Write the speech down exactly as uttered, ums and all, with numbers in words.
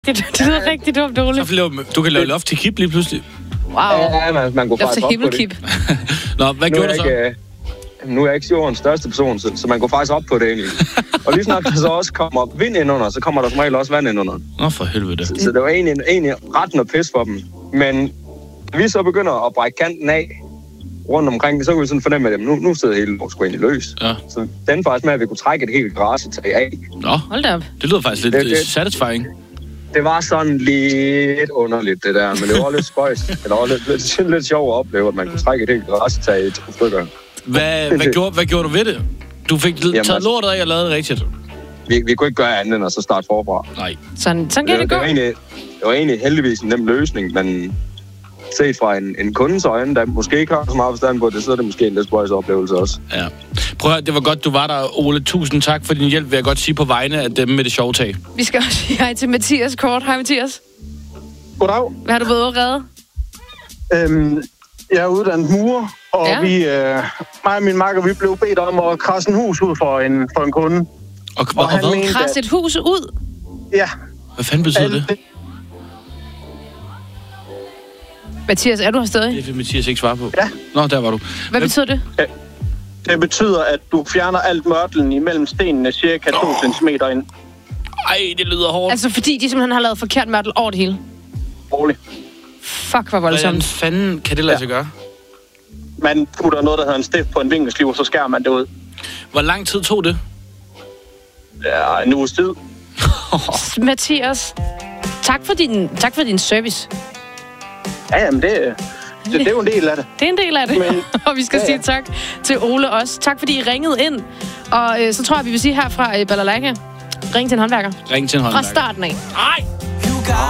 Det, det lyder rigtig dumt, Ole. Så lave, du kan lave loft til kip lige pludselig. Wow. Ja, man, man går faktisk op på det. Nå, hvad nu gjorde du så? Ikke, nu er jeg ikke jordens største person, så, så man går faktisk op på det egentlig. Og lige snart der så også kommer vind ind under, så kommer der som regel også vand ind under. Nå, for helvede. Så, så det var egentlig, egentlig ret noget pis for dem. Men vi så begynder at brække kanten af rundt omkring, så kunne vi sådan fornemme, at nu, nu sidder hele vores sgu egentlig løs. Ja. Så den faktisk med, at vi kunne trække et helt græsetag af. Nå, hold da op. Det lyder faktisk lidt det, det, satisfying. Det var sådan lidt underligt, det der, men det var lidt spøjs. Det var lidt, lidt, lidt sjovt at opleve, at man kunne trække et helt græsetag i to stykker. Hvad, hvad, gjorde, hvad gjorde du ved det? Du fik Jamen, taget altså, lortet af og lavet det rigtigt. Vi, vi kunne ikke gøre andet end at så starte forfra. Nej. Sådan, sådan kan det, det gå. Det var, egentlig, det var egentlig heldigvis en nem løsning, men set fra en, en kundens øjne, der måske ikke har så meget forstand på det, så er det måske en lidt spøjs oplevelse også. Ja. Prøv at høre, det var godt, du var der, Ole. Tusind tak for din hjælp, vil jeg godt sige på vegne af dem med det sjove tag. Vi skal også sige hej til Mathias kort. Hej, Mathias. Goddag. Hvad har du været at redde? Øhm, jeg er uddannet murer, og ja. vi, øh, mig og min makker, vi blev bedt om at krasse en hus ud for en, for en kunde. Og, og, og hvad? Krasse et hus ud? Ja. Hvad fanden betyder det? det? Mathias, er du her stadig? Det vil Mathias ikke svare på. Ja. Nå, der var du. Hvad Hvem? betyder det? Ja. Det betyder, at du fjerner alt mørtlen imellem stenene cirka to centimeter ind. Ej, det lyder hårdt. Altså, fordi de simpelthen har lavet forkert mørtel over det hele? Roligt. Fuck, hvor voldsomt. Hvordan fanden kan det lade sig ja. gøre? Man putter noget, der hedder en stift på en vinkelsliv, og så skærer man det ud. Hvor lang tid tog det? Ja, en uges tid. Mathias, tak for din, tak for din service. Ja, jamen det, det, det er jo en del af det. Det er en del af det, men, og vi skal ja, ja. sige tak til Ole også. Tak fordi I ringede ind, og øh, så tror jeg, vi vil sige her fra øh, Balalaika, ring til en håndværker. Ring til en håndværker. Fra starten af. Nej!